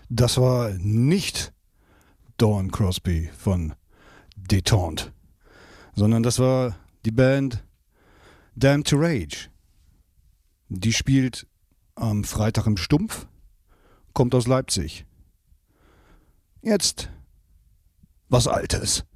Das war nicht Dawn Crosby von Détente, sondern das war die Band Damned to Rage. Die spielt am Freitag im Stumpf, kommt aus Leipzig. Jetzt was Altes.